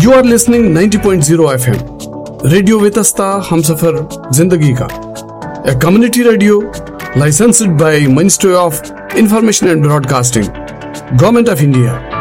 You are listening 90.0 FM. Radio वेतस्ता Humsafar जिंदगी का a community radio licensed by Ministry of Information and Broadcasting, Government of India.